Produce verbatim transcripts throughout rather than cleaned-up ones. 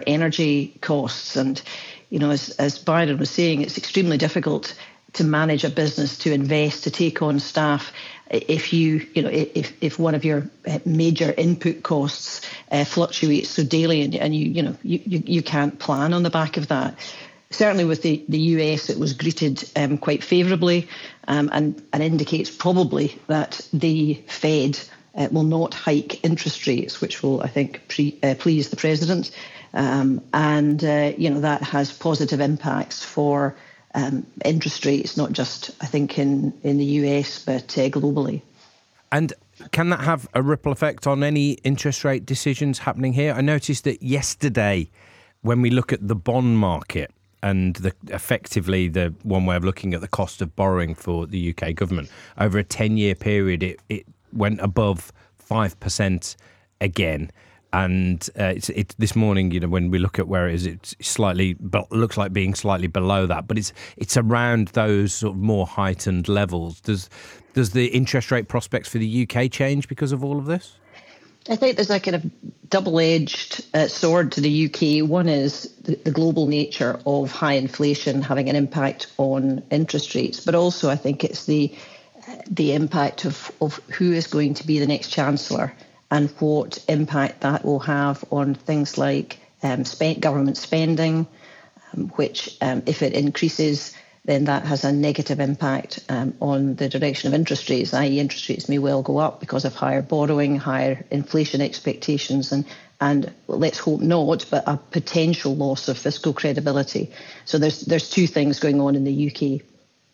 higher energy costs. And, you know, as, as Byron was saying, it's extremely difficult to manage a business, to invest, to take on staff if you, you know, if if one of your major input costs uh, fluctuates so daily, and, and you, you know, you, you, you can't plan on the back of that. Certainly with the, the U S, it was greeted um, quite favourably um, and, and indicates probably that the Fed uh, will not hike interest rates, which will, I think, pre, uh, please the president. Um, and, uh, you know, that has positive impacts for Um, interest rates, not just, I think, in, in the U S, but uh, globally. And can that have a ripple effect on any interest rate decisions happening here? I noticed that yesterday, when we look at the bond market and the, effectively the one way of looking at the cost of borrowing for the U K government, over a ten-year period, it, it went above five percent again. And uh, it's it, this morning, you know, when we look at where it is, it's slightly, but looks like being slightly below that. But it's it's around those sort of more heightened levels. Does does the interest rate prospects for the U K change because of all of this? I think there's a kind of double-edged uh, sword to the U K. One is the, the global nature of high inflation having an impact on interest rates, but also I think it's the the impact of, of who is going to be the next chancellor, and what impact that will have on things like um, spent government spending, um, which, um, if it increases, then that has a negative impact um, on the direction of interest rates, that is interest rates may well go up because of higher borrowing, higher inflation expectations, and, and let's hope not, but a potential loss of fiscal credibility. So there's there's two things going on in the U K.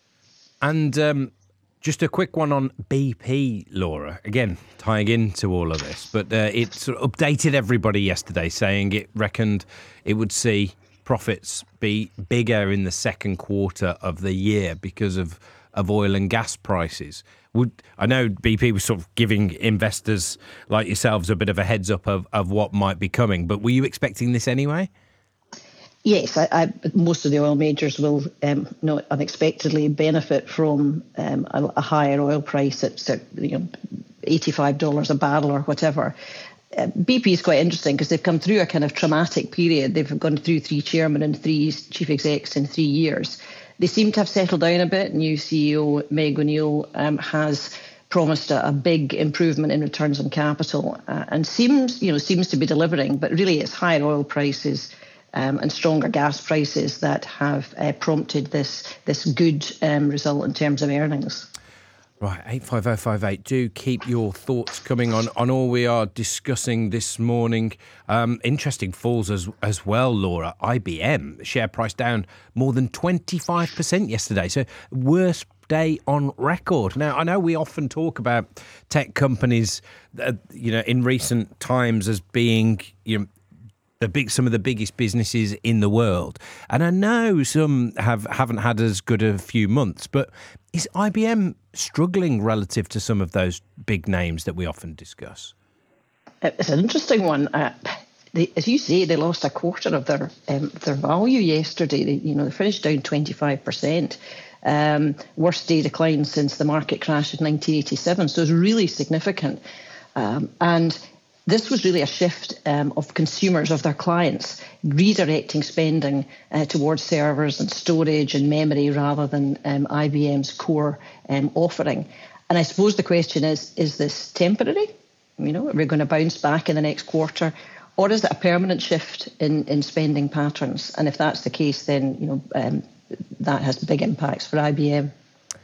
And um just a quick one on B P, Laura, again, tying into all of this, but uh, it sort of updated everybody yesterday saying it reckoned it would see profits be bigger in the second quarter of the year because of, of oil and gas prices. Would I know B P was sort of giving investors like yourselves a bit of a heads up of, of what might be coming, but were you expecting this anyway? Yes, I, I, most of the oil majors will um, not unexpectedly benefit from um, a, a higher oil price at, you know, eighty-five dollars a barrel or whatever. Uh, B P is quite interesting because they've come through a kind of traumatic period. They've gone through three chairmen and three chief execs in three years. They seem to have settled down a bit. New C E O Meg O'Neill um, has promised a, a big improvement in returns on capital uh, and seems, you know, seems to be delivering. But really, it's higher oil prices Um, and stronger gas prices that have uh, prompted this this good um, result in terms of earnings. Right, eight five oh five eight. Do keep your thoughts coming on, on all we are discussing this morning. Um, interesting falls as as well, Laura. I B M, share price down more than twenty-five percent yesterday. So worst day on record. Now, I know we often talk about tech companies, uh, you know, in recent times as being, you know, the big, some of the biggest businesses in the world. And I know some have, haven't had as good a few months, but is I B M struggling relative to some of those big names that we often discuss? It's an interesting one. Uh, they, as you say, they lost a quarter of their um, their value yesterday. They, you know, they finished down twenty-five percent. Um, worst day decline since the market crash of nineteen eighty-seven. So it's really significant. Um, and This was really a shift um, of consumers, of their clients, redirecting spending uh, towards servers and storage and memory rather than um, I B M's core um, offering. And I suppose the question is, is this temporary? You know, are we going to bounce back in the next quarter? Or is it a permanent shift in, in spending patterns? And if that's the case, then, you know, um, that has big impacts for I B M.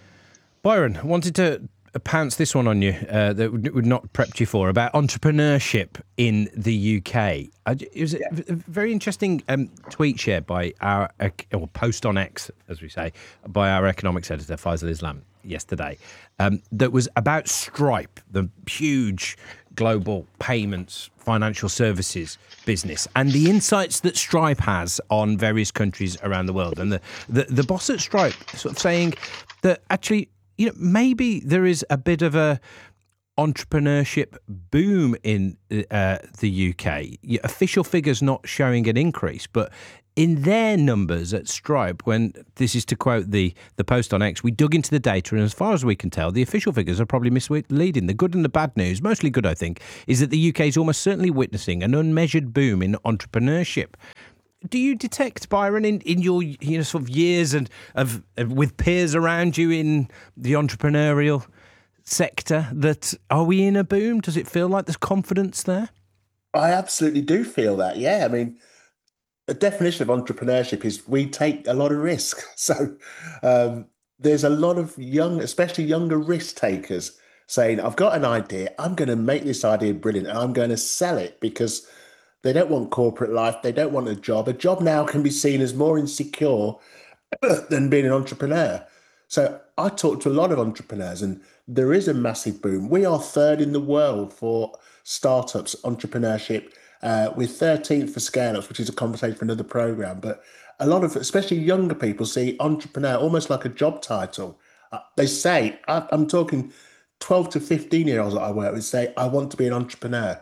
Byron, I wanted to pounce this one on you uh, that we'd not prepped you for, about entrepreneurship in the U K. It was a yeah. very interesting um, tweet shared by our, or post on X, as we say, by our economics editor, Faisal Islam, yesterday, um, that was about Stripe, the huge global payments, financial services business, and the insights that Stripe has on various countries around the world. And the, the, the boss at Stripe sort of saying that actually, you know, maybe there is a bit of a entrepreneurship boom in uh, the U K. Official figures not showing an increase, but in their numbers at Stripe, when this is to quote the, the post on X, we dug into the data, and as far as we can tell, the official figures are probably misleading. The good and the bad news, mostly good, I think, is that the U K is almost certainly witnessing an unmeasured boom in entrepreneurship. Do you detect, Byron, in, in your you know sort of years and of, of with peers around you in the entrepreneurial sector, that are we in a boom? Does it feel like there's confidence there? I absolutely do feel that. Yeah, I mean, the definition of entrepreneurship is we take a lot of risk. So um, there's a lot of young, especially younger risk takers saying, I've got an idea, I'm going to make this idea brilliant, and I'm going to sell it, because they don't want corporate life, they don't want a job. A job now can be seen as more insecure than being an entrepreneur. So I talk to a lot of entrepreneurs, and there is a massive boom. We are third in the world for startups, entrepreneurship. Uh, we're thirteenth for scale-ups, which is a conversation for another program. But a lot of, especially younger people, see entrepreneur almost like a job title. Uh, they say, I, I'm talking twelve to fifteen year olds that I work with say, I want to be an entrepreneur.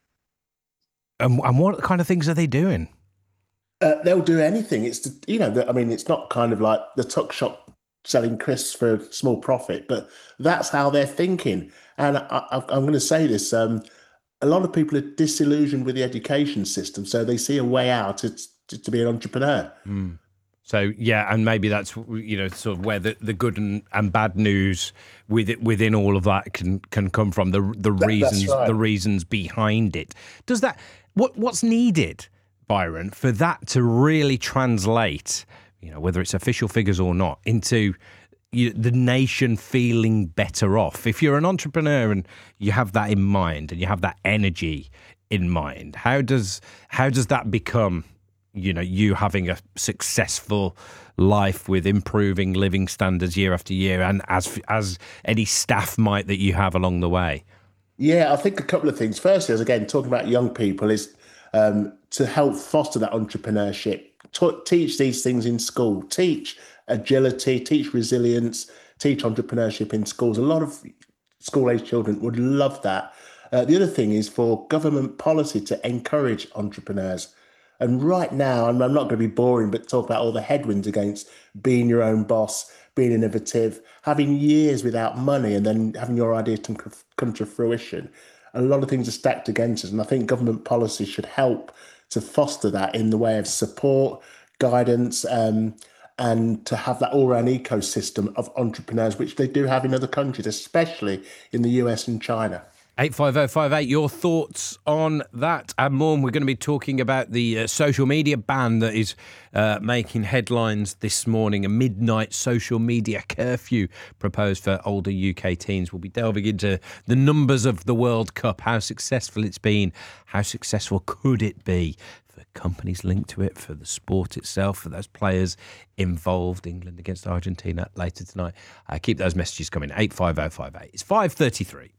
And, and what kind of things are they doing? Uh, they'll do anything. It's, the, you know, the, I mean, it's not kind of like the tuck shop selling crisps for a small profit, but that's how they're thinking. And I, I, I'm going to say this, um, a lot of people are disillusioned with the education system, so they see a way out to, to, to be an entrepreneur. Mm. So, yeah, and maybe that's, you know, sort of where the, the good and, and bad news with it, within all of that can can come from, the the That, reasons that's right. the reasons behind it. Does that, what what's needed, Byron, for that to really translate, you know, whether it's official figures or not, into you, the nation feeling better off? If you're an entrepreneur and you have that in mind and you have that energy in mind, how does how does that become, you know, you having a successful life with improving living standards year after year, and as as any staff might that you have along the way? Yeah, I think a couple of things. Firstly, as again, talking about young people, is um, to help foster that entrepreneurship. T- teach these things in school. Teach agility, teach resilience, teach entrepreneurship in schools. A lot of school-age children would love that. Uh, the other thing is for government policy to encourage entrepreneurs. And right now, and I'm not going to be boring, but talk about all the headwinds against being your own boss, being innovative, having years without money, and then having your idea to come to fruition. A lot of things are stacked against us, and I think government policy should help to foster that in the way of support, guidance, um, and to have that all-round ecosystem of entrepreneurs, which they do have in other countries, especially in the U S and China. eight five oh five eight, your thoughts on that and more. We're going to be talking about the uh, social media ban that is uh, making headlines this morning, a midnight social media curfew proposed for older U K teens. We'll be delving into the numbers of the World Cup, how successful it's been, how successful could it be for companies linked to it, for the sport itself, for those players involved. England against Argentina later tonight. Uh, keep those messages coming, eight five oh five eight. It's five thirty-three.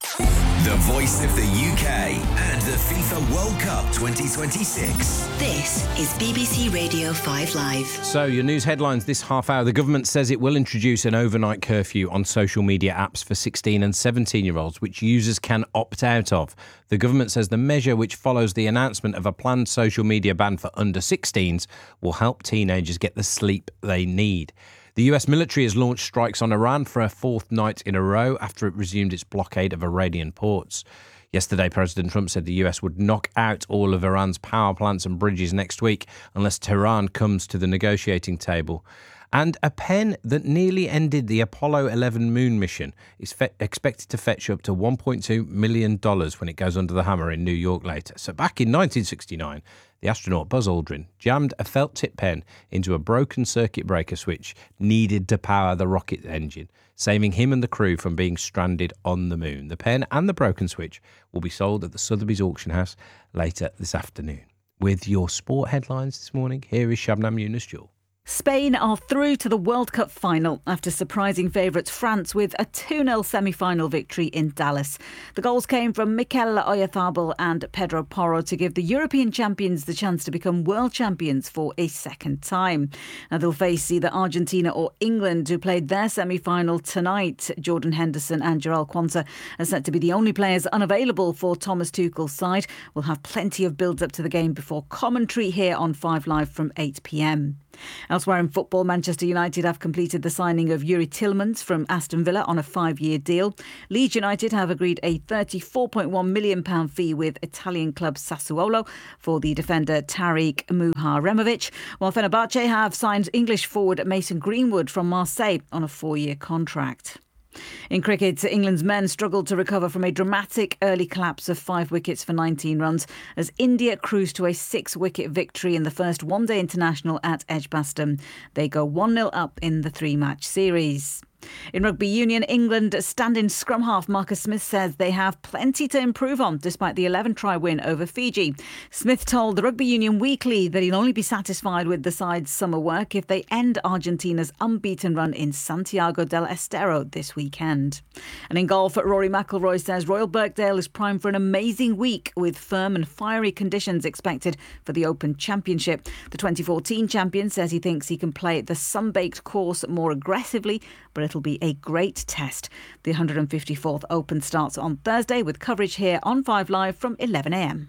The voice of the U K and the FIFA World Cup twenty twenty-six. This is B B C Radio five Live. So, your news headlines this half hour. The government says it will introduce an overnight curfew on social media apps for sixteen and seventeen-year-olds, which users can opt out of. The government says the measure, which follows the announcement of a planned social media ban for under sixteens, will help teenagers get the sleep they need. The U S military has launched strikes on Iran for a fourth night in a row after it resumed its blockade of Iranian ports. Yesterday, President Trump said the U S would knock out all of Iran's power plants and bridges next week unless Tehran comes to the negotiating table. And a pen that nearly ended the Apollo eleven moon mission is fe- expected to fetch up to one point two million dollars when it goes under the hammer in New York later. So back in nineteen sixty-nine, the astronaut Buzz Aldrin jammed a felt-tip pen into a broken circuit breaker switch needed to power the rocket engine, saving him and the crew from being stranded on the moon. The pen and the broken switch will be sold at the Sotheby's auction house later this afternoon. With your sport headlines this morning, here is Shabnam Yunus-Jewell. Spain are through to the World Cup final after surprising favourites France with a two nil semi-final victory in Dallas. The goals came from Mikel Oyarzabal and Pedro Porro to give the European champions the chance to become world champions for a second time. Now they'll face either Argentina or England, who played their semi-final tonight. Jordan Henderson and Jarell Quansah are set to be the only players unavailable for Thomas Tuchel's side. We'll have plenty of build-up to the game before commentary here on Five Live from eight p.m. Elsewhere in football, Manchester United have completed the signing of Yuri Tillmans from Aston Villa on a five-year deal. Leeds United have agreed a thirty-four point one million pounds fee with Italian club Sassuolo for the defender Tariq Muharemovic, while Fenerbahce have signed English forward Mason Greenwood from Marseille on a four-year contract. In cricket, England's men struggled to recover from a dramatic early collapse of five wickets for nineteen runs as India cruised to a six-wicket victory in the first one-day international at Edgbaston. They go one nil up in the three-match series. In rugby union, England stand-in scrum half Marcus Smith says they have plenty to improve on despite the eleven-try win over Fiji. Smith told the Rugby Union Weekly that he'll only be satisfied with the side's summer work if they end Argentina's unbeaten run in Santiago del Estero this weekend. And in golf, Rory McIlroy says Royal Birkdale is primed for an amazing week with firm and fiery conditions expected for the Open Championship. The twenty fourteen champion says he thinks he can play the sun-baked course more aggressively, but it'll be a great test. The one hundred fifty-fourth Open starts on Thursday with coverage here on Five Live from eleven a.m.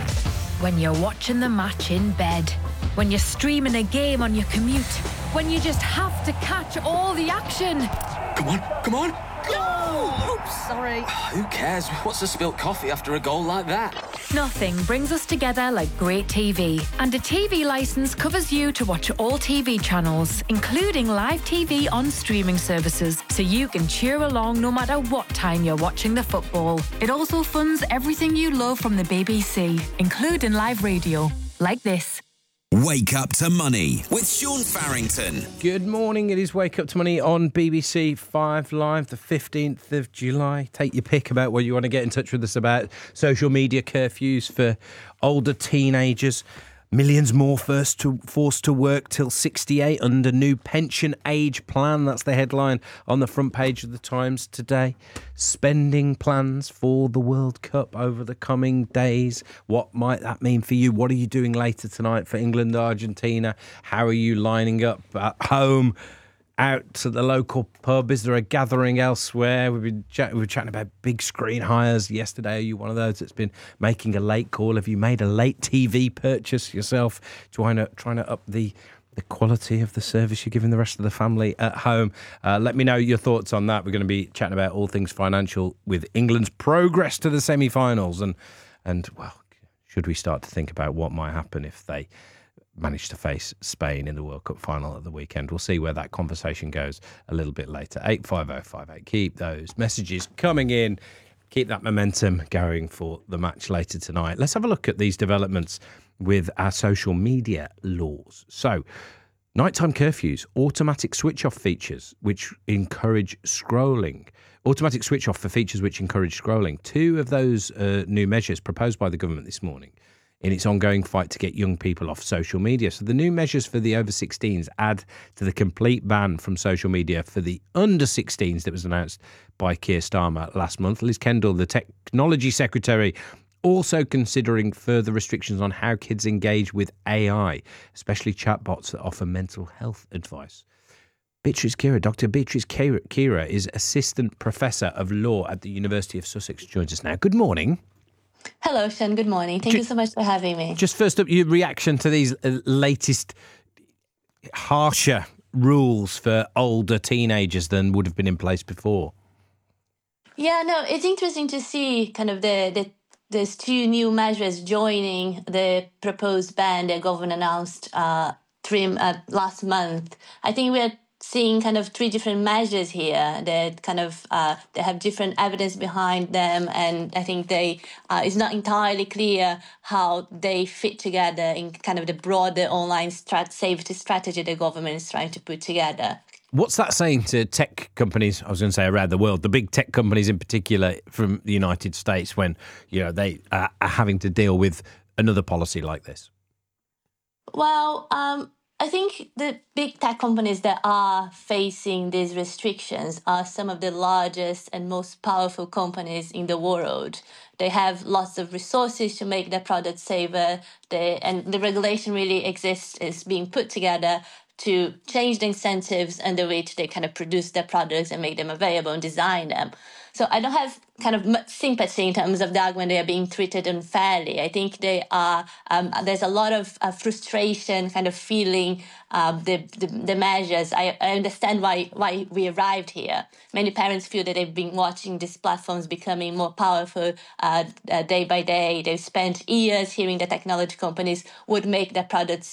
When you're watching the match in bed, when you're streaming a game on your commute, when you just have to catch all the action. Come on, come on, go! Oops, sorry. Who cares? What's a spilt coffee after a goal like that? Nothing brings us together like great T V. And a T V licence covers you to watch all T V channels, including live T V on streaming services, so you can cheer along no matter what time you're watching the football. It also funds everything you love from the B B C, including live radio, like this. Wake Up to Money with Sean Farrington. Good morning. It is Wake Up to Money on B B C Five Live, the fifteenth of July. Take your pick about what you want to get in touch with us about. Social media curfews for older teenagers. Millions more first to, forced to work till sixty-eight under new pension age plan. That's the headline on the front page of the Times today. Spending plans for the World Cup over the coming days. What might that mean for you? What are you doing later tonight for England, Argentina? How are you lining up at home? Out to the local pub? Is there a gathering elsewhere? We've been chat- we were chatting about big screen hires yesterday. Are you one of those that's been making a late call? Have you made a late T V purchase yourself? Trying to trying to up the the quality of the service you're giving the rest of the family at home? Uh, let me know your thoughts on that. We're going to be chatting about all things financial with England's progress to the semi-finals, and and well, should we start to think about what might happen if they managed to face Spain in the World Cup final at the weekend? We'll see where that conversation goes a little bit later. eight five oh five eight. Keep those messages coming in. Keep that momentum going for the match later tonight. Let's have a look at these developments with our social media laws. So, nighttime curfews, automatic switch-off features which encourage scrolling. Automatic switch-off for features which encourage scrolling. Two of those uh, new measures proposed by the government this morning in its ongoing fight to get young people off social media. So the new measures for the over sixteens add to the complete ban from social media for the under sixteens that was announced by Keir Starmer last month. Liz Kendall, the Technology Secretary, also considering further restrictions on how kids engage with A I, especially chatbots that offer mental health advice. Beatrice Kira, Doctor Beatrice Kira is Assistant Professor of Law at the University of Sussex, joins us now. Good morning. Hello, Sean. Good morning. Thank just, you so much for having me. Just first up, your reaction to these latest harsher rules for older teenagers than would have been in place before. Yeah, no, it's interesting to see kind of the, the there's two new measures joining the proposed ban the government announced uh, three, uh, last month. I think we're seeing kind of three different measures here that kind of uh, they have different evidence behind them, and I think they uh, it's not entirely clear how they fit together in kind of the broader online strat- safety strategy the government is trying to put together. What's that saying to tech companies, I was going to say around the world, the big tech companies in particular from the United States, when you know they are having to deal with another policy like this? Well, um, I think the big tech companies that are facing these restrictions are some of the largest and most powerful companies in the world. They have lots of resources to make their products safer, they, and the regulation really exists, is being put together to change the incentives and the way they kind of produce their products and make them available and design them. So I don't have kind of much sympathy in terms of the argument they are being treated unfairly. I think they are. Um, there's a lot of uh, frustration, kind of feeling uh, the, the the measures. I, I understand why why we arrived here. Many parents feel that they've been watching these platforms becoming more powerful uh, uh, day by day. They've spent years hearing that technology companies would make their products